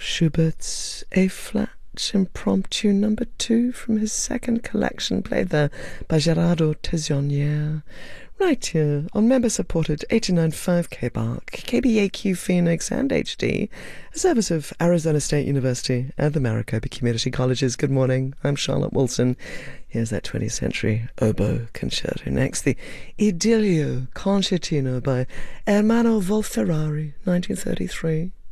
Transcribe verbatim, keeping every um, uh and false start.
Schubert's A-flat Impromptu number two from his second collection, played there by Gerardo Tezonier. Right here on member-supported eighty-nine point five K B A R C, K B A Q Phoenix and H D, a service of Arizona State University and the Maricopa Community Colleges. Good morning, I'm Charlotte Wilson. Here's that twentieth century oboe concerto. Next, the Idilio Concertino by Ermanno Wolf-Ferrari, nineteen thirty-three.